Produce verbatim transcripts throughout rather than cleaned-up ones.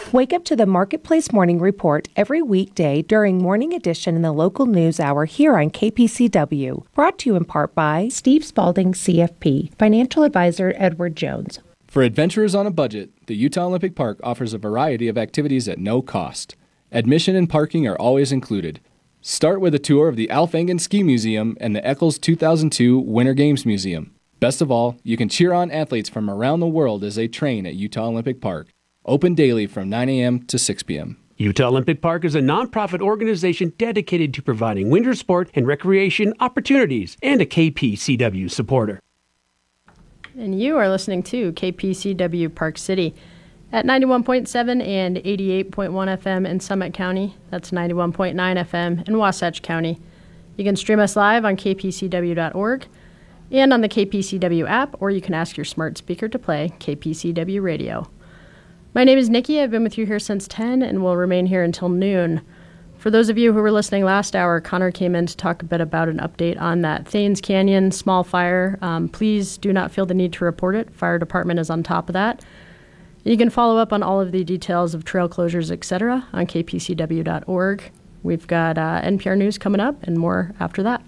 Wake up to the Marketplace Morning Report every weekday during Morning Edition in the local news hour here on K P C W. Brought to you in part by Steve Spalding, C F P, Financial Advisor Edward Jones. For adventurers on a budget, the Utah Olympic Park offers a variety of activities at no cost. Admission and parking are always included. Start with a tour of the Alf-Engen Ski Museum and the Eccles two thousand two Winter Games Museum. Best of all, you can cheer on athletes from around the world as they train at Utah Olympic Park. Open daily from nine a.m. to six p.m. Utah Olympic Park is a nonprofit organization dedicated to providing winter sport and recreation opportunities and a K P C W supporter. And you are listening to K P C W Park City at ninety-one point seven and eighty-eight point one F M in Summit County. That's ninety-one point nine F M in Wasatch County. You can stream us live on k p c w dot org and on the K P C W app, or you can ask your smart speaker to play K P C W Radio. My name is Nikki. I've been with you here since ten and will remain here until noon. For those of you who were listening last hour, Connor came in to talk a bit about an update on that Thanes Canyon small fire. Um, please do not feel the need to report it. Fire department is on top of that. You can follow up on all of the details of trail closures, et cetera on k p c w dot org. We've got uh, N P R News coming up and more after that.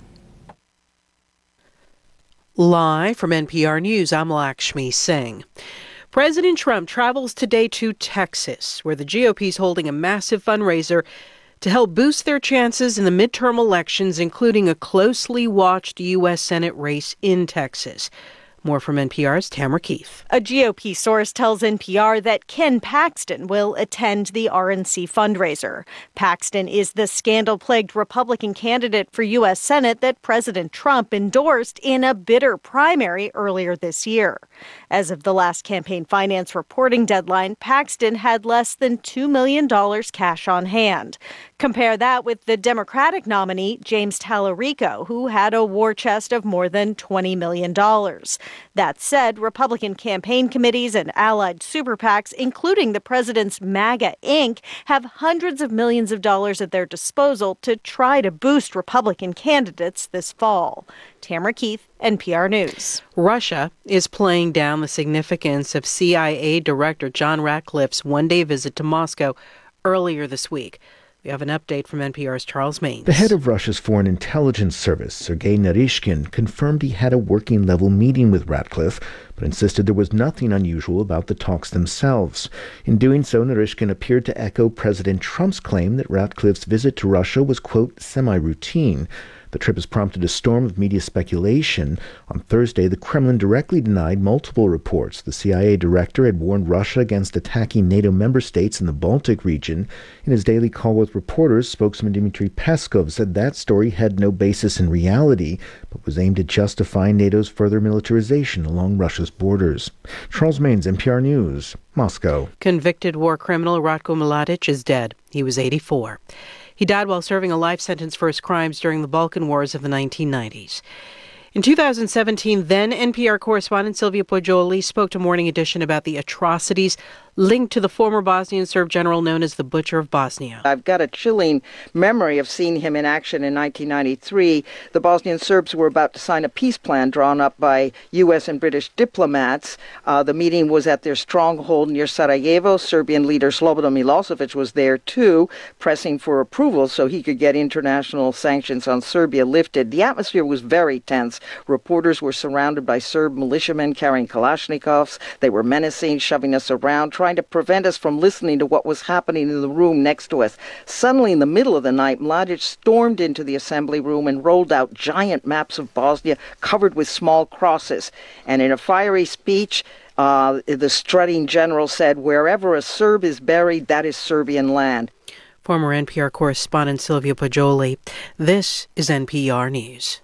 Live from N P R News, I'm Lakshmi Singh. President Trump travels today to Texas, where the G O P is holding a massive fundraiser to help boost their chances in the midterm elections, including a closely watched U S Senate race in Texas. More from N P R's Tamara Keith. A G O P source tells N P R that Ken Paxton will attend the R N C fundraiser. Paxton is the scandal-plagued Republican candidate for U S Senate that President Trump endorsed in a bitter primary earlier this year. As of the last campaign finance reporting deadline, Paxton had less than two million dollars cash on hand. Compare that with the Democratic nominee, James Tallarico, who had a war chest of more than twenty million dollars. That said, Republican campaign committees and allied super PACs, including the president's MAGA Incorporated, have hundreds of millions of dollars at their disposal to try to boost Republican candidates this fall. Tamara Keith, N P R News. Russia is playing down the significance of C I A Director John Ratcliffe's one-day visit to Moscow earlier this week. We have an update from N P R's Charles Maines. The head of Russia's Foreign Intelligence Service, Sergei Naryshkin, confirmed he had a working-level meeting with Ratcliffe, but insisted there was nothing unusual about the talks themselves. In doing so, Naryshkin appeared to echo President Trump's claim that Ratcliffe's visit to Russia was, quote, semi-routine. The trip has prompted a storm of media speculation. On Thursday, the Kremlin directly denied multiple reports. The C I A director had warned Russia against attacking NATO member states in the Baltic region. In his daily call with reporters, spokesman Dmitry Peskov said that story had no basis in reality, but was aimed at justifying NATO's further militarization along Russia's borders. Charles Maines, N P R News, Moscow. Convicted war criminal Ratko Mladic is dead. He was eighty-four. He died while serving a life sentence for his crimes during the Balkan Wars of the nineteen nineties. In two thousand seventeen, then N P R correspondent Sylvia Poggioli spoke to Morning Edition about the atrocities linked to the former Bosnian Serb general known as the Butcher of Bosnia. I've got a chilling memory of seeing him in action in nineteen ninety-three. The Bosnian Serbs were about to sign a peace plan drawn up by U S and British diplomats. Uh, the meeting was at their stronghold near Sarajevo. Serbian leader Slobodan Milosevic was there too, pressing for approval so he could get international sanctions on Serbia lifted. The atmosphere was very tense. Reporters were surrounded by Serb militiamen carrying Kalashnikovs. They were menacing, shoving us around, trying to prevent us from listening to what was happening in the room next to us. Suddenly, in the middle of the night, Mladic stormed into the assembly room and rolled out giant maps of Bosnia covered with small crosses. And in a fiery speech, uh, the strutting general said, "Wherever a Serb is buried, that is Serbian land." Former N P R correspondent Sylvia Poggioli. This is N P R News.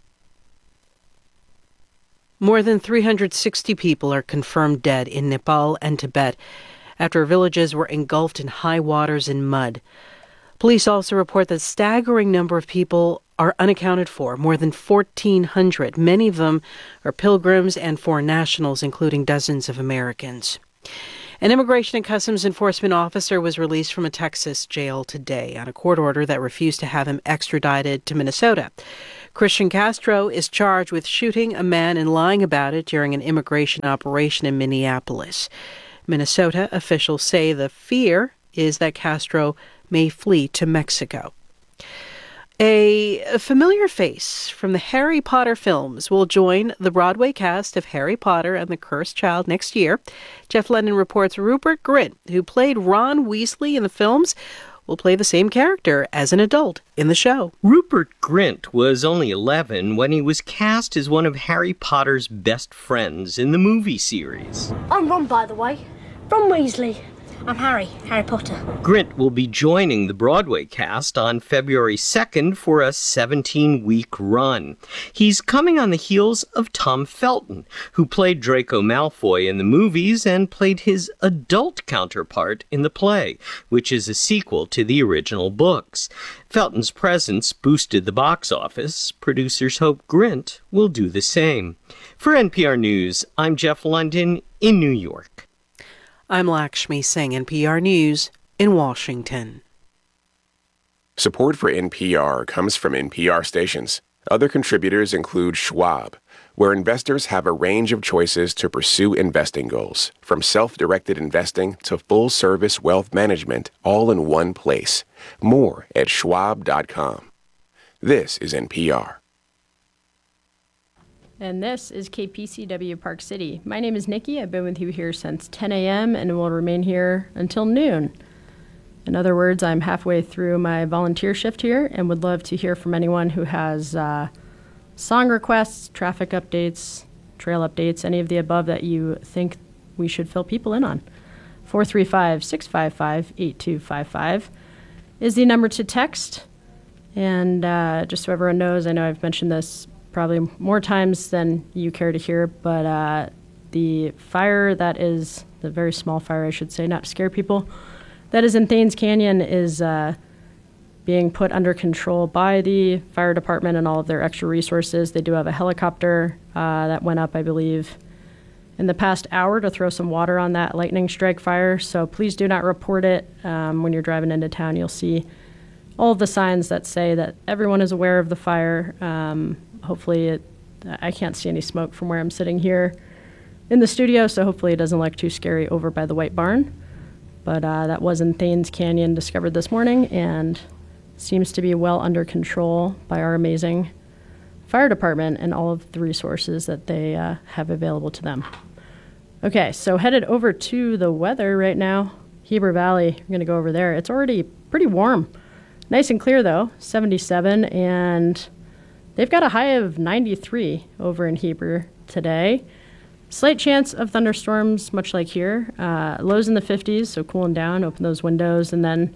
More than three hundred sixty people are confirmed dead in Nepal and Tibet after villages were engulfed in high waters and mud. Police also report that a staggering number of people are unaccounted for, more than fourteen hundred. Many of them are pilgrims and foreign nationals, including dozens of Americans. An Immigration and Customs Enforcement officer was released from a Texas jail today on a court order that refused to have him extradited to Minnesota. Christian Castro is charged with shooting a man and lying about it during an immigration operation in Minneapolis. Minnesota officials say the fear is that Castro may flee to Mexico. A familiar face from the Harry Potter films will join the Broadway cast of Harry Potter and the Cursed Child next year. Jeff London reports Rupert Grint, who played Ron Weasley in the films, will play the same character as an adult in the show. Rupert Grint was only eleven when he was cast as one of Harry Potter's best friends in the movie series. I'm Ron, by the way. Ron Weasley. I'm Harry, Harry Potter. Grint will be joining the Broadway cast on February second for a seventeen-week run. He's coming on the heels of Tom Felton, who played Draco Malfoy in the movies and played his adult counterpart in the play, which is a sequel to the original books. Felton's presence boosted the box office. Producers hope Grint will do the same. For N P R News, I'm Jeff London in New York. I'm Lakshmi Singh, N P R News in Washington. Support for N P R comes from N P R stations. Other contributors include Schwab, where investors have a range of choices to pursue investing goals, from self-directed investing to full-service wealth management, all in one place. More at schwab dot com. This is N P R. And this is K P C W Park City. My name is Nikki. I've been with you here since ten a.m. and will remain here until noon. In other words, I'm halfway through my volunteer shift here and would love to hear from anyone who has uh, song requests, traffic updates, trail updates, any of the above that you think we should fill people in on. four three five, six five five, eight two five five is the number to text. And uh, just so everyone knows, I know I've mentioned this probably more times than you care to hear, but uh, the fire that is, the very small fire, I should say, not to scare people, that is in Thames Canyon is uh, being put under control by the fire department and all of their extra resources. They do have a helicopter uh, that went up, I believe, in the past hour to throw some water on that lightning strike fire, so please do not report it. Um, when you're driving into town, you'll see all of the signs that say that everyone is aware of the fire. Um, Hopefully, it, I can't see any smoke from where I'm sitting here in the studio, so hopefully it doesn't look too scary over by the White Barn. But uh, that was in Thames Canyon, discovered this morning, and seems to be well under control by our amazing fire department and all of the resources that they uh, have available to them. Okay, so headed over to the weather right now. Heber Valley, I'm going to go over there. It's already pretty warm. Nice and clear, though, seventy-seven, and they've got a high of ninety-three over in Heber today. Slight chance of thunderstorms, much like here. Uh, lows in the fifties, so cooling down, open those windows. And then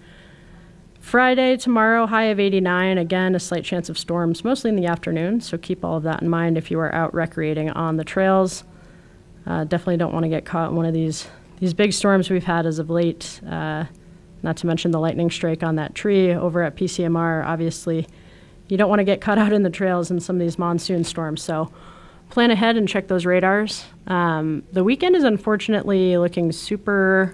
Friday, tomorrow, high of eighty-nine. Again, a slight chance of storms, mostly in the afternoon. So keep all of that in mind if you are out recreating on the trails. Uh, definitely don't want to get caught in one of these, these big storms we've had as of late. Uh, not to mention the lightning strike on that tree over at P C M R, obviously. You don't want to get caught out in the trails in some of these monsoon storms, so plan ahead and check those radars. Um, the weekend is unfortunately looking super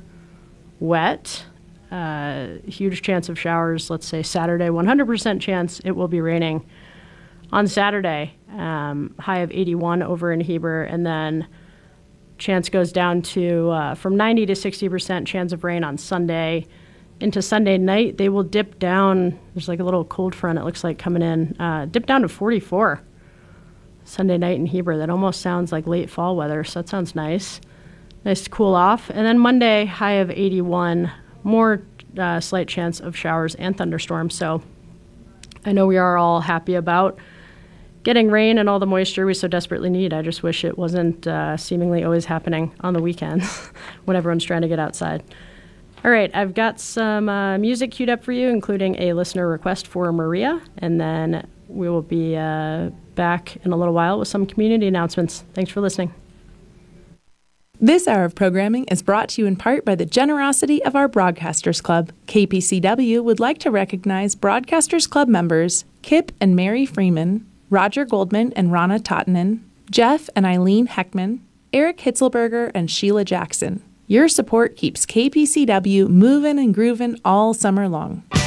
wet. Uh, huge chance of showers, let's say Saturday, one hundred percent chance it will be raining on Saturday. Um, high of eighty-one over in Heber, and then chance goes down to uh, from ninety to sixty percent chance of rain on Sunday. Into Sunday night, they will dip down. There's like a little cold front, it looks like, coming in. Uh, dip down to forty-four Sunday night in Heber. That almost sounds like late fall weather, so that sounds nice. Nice to cool off. And then Monday, high of eighty-one. More uh, slight chance of showers and thunderstorms. So I know we are all happy about getting rain and all the moisture we so desperately need. I just wish it wasn't uh, seemingly always happening on the weekends when everyone's trying to get outside. All right, I've got some uh, music queued up for you, including a listener request for Maria, and then we will be uh, back in a little while with some community announcements. Thanks for listening. This hour of programming is brought to you in part by the generosity of our Broadcasters Club. K P C W would like to recognize Broadcasters Club members Kip and Mary Freeman, Roger Goldman and Rana Tottenen, Jeff and Eileen Heckman, Eric Hitzelberger and Sheila Jackson. Your support keeps K P C W moving and grooving all summer long.